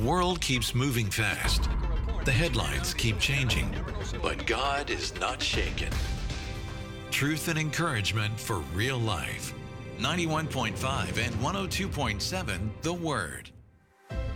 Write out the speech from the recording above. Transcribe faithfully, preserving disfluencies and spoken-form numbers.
world keeps moving fast. The headlines keep changing, but God is not shaken. Truth and encouragement for real life. ninety-one point five and one oh two point seven The Word.